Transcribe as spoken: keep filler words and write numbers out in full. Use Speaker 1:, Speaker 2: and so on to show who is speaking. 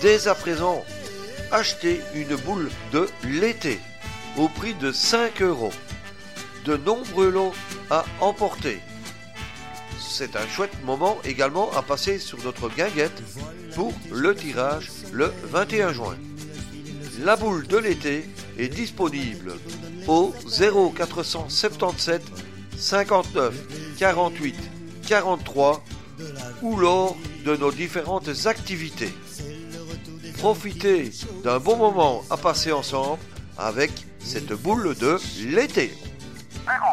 Speaker 1: dès à présent acheter une boule de l'été au prix de cinq euros. De nombreux lots à emporter. C'est un chouette moment également à passer sur notre guinguette pour le tirage le vingt et un juin. La boule de l'été est disponible au zéro quatre cent soixante-dix-sept cinquante-neuf quarante-huit quarante-trois ou lors de nos différentes activités. Profitez d'un bon moment à passer ensemble avec cette boule de l'été.